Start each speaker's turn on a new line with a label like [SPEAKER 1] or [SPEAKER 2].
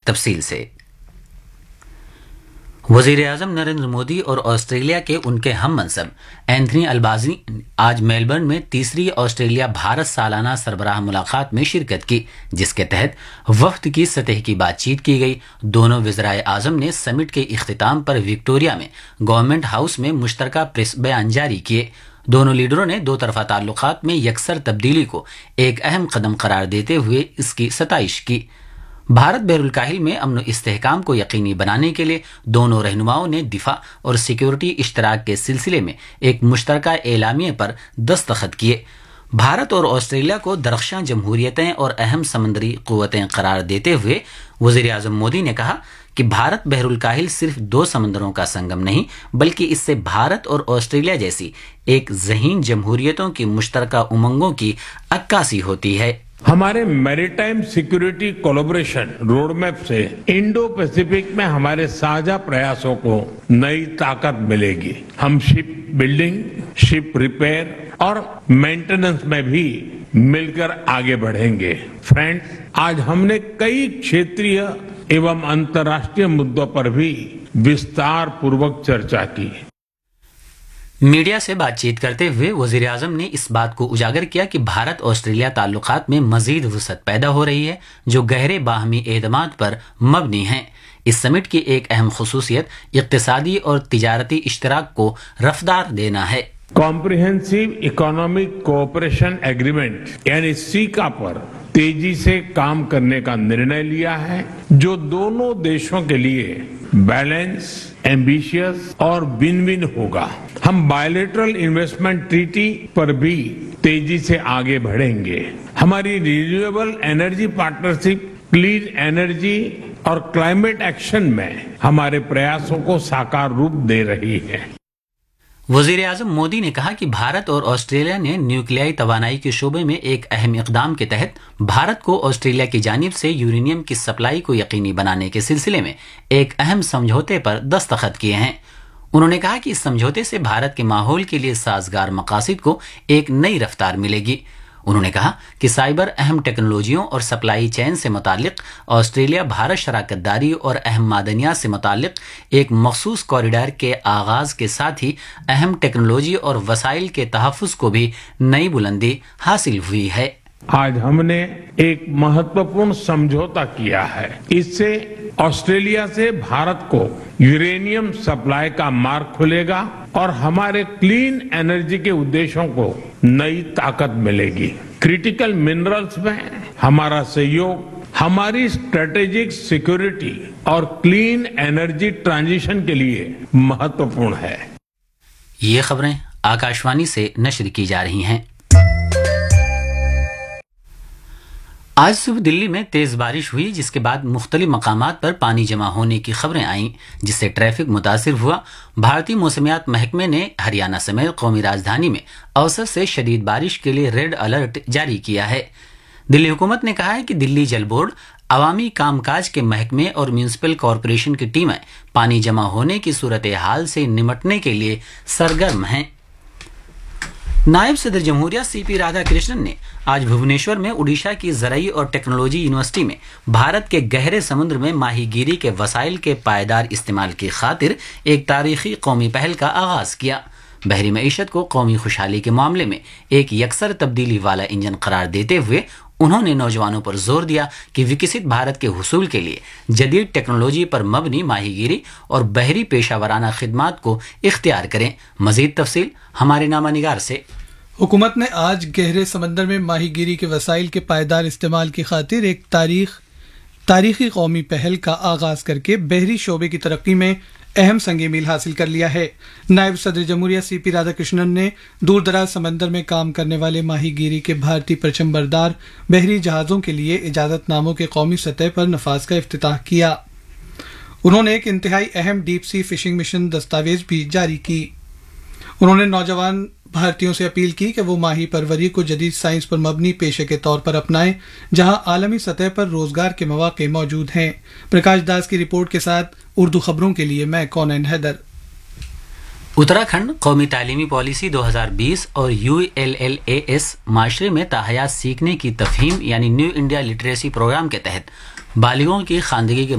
[SPEAKER 1] تفصیل سے۔ وزیر اعظم نریندر مودی اور آسٹریلیا کے ان کے ہم منصب اینتھنی البانیزی آج میلبرن میں تیسری آسٹریلیا بھارت سالانہ سربراہ ملاقات میں شرکت کی، جس کے تحت وفد کی سطح کی بات چیت کی گئی۔ دونوں وزرائے اعظم نے سمٹ کے اختتام پر وکٹوریہ میں گورنمنٹ ہاؤس میں مشترکہ پریس بیان جاری کیے۔ دونوں لیڈروں نے دو طرفہ تعلقات میں یکسر تبدیلی کو ایک اہم قدم قرار دیتے ہوئے اس کی ستائش کی۔ بھارت بحر الکاہل میں امن و استحکام کو یقینی بنانے کے لیے دونوں رہنماؤں نے دفاع اور سیکیورٹی اشتراک کے سلسلے میں ایک مشترکہ اعلامیے پر دستخط کیے۔ بھارت اور آسٹریلیا کو درخشاں جمہوریتیں اور اہم سمندری قوتیں قرار دیتے ہوئے وزیر اعظم مودی نے کہا کہ بھارت بحر الکاہل صرف دو سمندروں کا سنگم نہیں بلکہ اس سے بھارت اور آسٹریلیا جیسی ایک ذہین جمہوریتوں کی مشترکہ امنگوں کی عکاسی ہوتی ہے۔
[SPEAKER 2] ہمارے maritime security collaboration road map سے انڈو پیسفک میں ہمارے ساجھا پریاسوں کو نئی طاقت ملے گی۔ ہم شپ بلڈنگ، شپ ریپیئر اور مینٹیننس میں بھی مل کر آگے بڑھیں گے۔ فرینڈ، آج ہم نے کئی چھیتریہ ایوم انترراشٹریہ مدوں پر بھی وستار پوروک چرچا کی۔
[SPEAKER 1] میڈیا سے بات چیت کرتے ہوئے وزیر اعظم نے اس بات کو اجاگر کیا کہ بھارت آسٹریلیا تعلقات میں مزید وسعت پیدا ہو رہی ہے جو گہرے باہمی اعتماد پر مبنی ہیں۔ اس سمٹ کی ایک اہم خصوصیت اقتصادی اور تجارتی اشتراک کو رفتار دینا ہے۔
[SPEAKER 2] کمپریہنسو اکنامک کوآپریشن ایگریمنٹ یعنی سیکا پر تیزی سے کام کرنے کا نرنے لیا ہے جو دونوں دیشوں کے لیے بیلنس، ایمبیشیس اور ون ون ہوگا۔ ہم بائیلیٹرل انویسٹمنٹ ٹریٹی پر بھی تیزی سے آگے بڑھیں گے۔ ہماری renewable energy partnership clean energy اور کلائمیٹ ایکشن میں ہمارے پریاسوں کو ساکار روپ دے رہی ہے۔
[SPEAKER 1] وزیر اعظم مودی نے کہا کہ بھارت اور آسٹریلیا نے نیوکلیائی توانائی کے شعبے میں ایک اہم اقدام کے تحت بھارت کو آسٹریلیا کی جانب سے یورینیم کی سپلائی کو یقینی بنانے کے سلسلے میں ایک اہم سمجھوتے پر دستخط کیے ہیں۔ انہوں نے کہا کہ اس سمجھوتے سے بھارت کے ماحول کے لیے سازگار مقاصد کو ایک نئی رفتار ملے گی۔ انہوں نے کہا کہ سائبر اہم ٹیکنالوجیوں اور سپلائی چین سے متعلق آسٹریلیا بھارت شراکت داری اور اہم معدنیات سے متعلق ایک مخصوص کوریڈور کے آغاز کے ساتھ ہی اہم ٹیکنالوجی اور وسائل کے تحفظ کو بھی نئی بلندی حاصل ہوئی ہے۔
[SPEAKER 2] آج ہم نے ایک مہتوپورن سمجھوتا کیا ہے۔ اس سے آسٹریلیا سے بھارت کو یورینیم سپلائی کا مارگ کھلے گا اور ہمارے کلین انرجی کے ادیشوں کو نئی طاقت ملے گی۔ کریٹیکل منرلز میں ہمارا سہیوگ ہماری اسٹریٹجک سیکورٹی اور کلین انرجی ٹرانزیشن کے لیے مہتوپورن ہے۔
[SPEAKER 1] یہ خبریں آکاشوانی سے نشر کی جا رہی ہیں۔ آج صبح دلی میں تیز بارش ہوئی جس کے بعد مختلف مقامات پر پانی جمع ہونے کی خبریں آئیں جس سے ٹریفک متاثر ہوا۔ بھارتی موسمیات محکمے نے ہریانہ سمیت قومی راجدھانی میں اوسط سے شدید بارش کے لیے ریڈ الرٹ جاری کیا ہے۔ دلی حکومت نے کہا ہے کہ دلی جل بورڈ، عوامی کام کاج کے محکمے اور میونسپل کارپوریشن کی ٹیمیں پانی جمع ہونے کی صورتحال سے نمٹنے کے لیے سرگرم ہیں۔ نائب صدر جمہوریہ سی پی رادھا کرشنن نے آج بھونیشور میں اڈیشہ کی زرعی اور ٹیکنالوجی یونیورسٹی میں بھارت کے گہرے سمندر میں ماہی گیری کے وسائل کے پائیدار استعمال کی خاطر ایک تاریخی قومی پہل کا آغاز کیا۔ بحری معیشت کو قومی خوشحالی کے معاملے میں ایک یکسر تبدیلی والا انجن قرار دیتے ہوئے انہوں نے نوجوانوں پر زور دیا کہ وکست بھارت کے حصول کے لیے جدید ٹیکنالوجی پر مبنی ماہی گیری اور بحری پیشہ ورانہ خدمات کو اختیار کریں۔ مزید تفصیل ہمارے نامہ نگار سے۔
[SPEAKER 3] حکومت نے آج گہرے سمندر میں ماہی گیری کے وسائل کے پائیدار استعمال کی خاطر ایک تاریخی قومی پہل کا آغاز کر کے بحری شعبے کی ترقی میں اہم سنگ میل حاصل کر لیا ہے۔ نائب صدر جمہوریہ سی پی رادھا کرشنن نے دور دراز سمندر میں کام کرنے والے ماہی گیری کے بھارتی پرچم بردار بحری جہازوں کے لیے اجازت ناموں کے قومی سطح پر نفاذ کا افتتاح کیا۔ انہوں نے ایک انتہائی اہم ڈیپ سی فشنگ مشن دستاویز بھی جاری کی۔ انہوں نے نوجوان بھارتیوں سے اپیل کی کہ وہ ماہی پروری کو جدید سائنس پر مبنی پیشے کے طور پر اپنائیں جہاں عالمی سطح پر روزگار کے مواقع موجود ہیں۔ پرکاش داس کی رپورٹ کے ساتھ اردو خبروں کے لیے میں کونین حیدر۔
[SPEAKER 1] اتراکھنڈ قومی تعلیمی پالیسی 2020 اور ULLAS معاشرے میں تاحیات سیکھنے کی تفہیم یعنی نیو انڈیا لٹریسی پروگرام کے تحت بالغوں کی خواندگی کے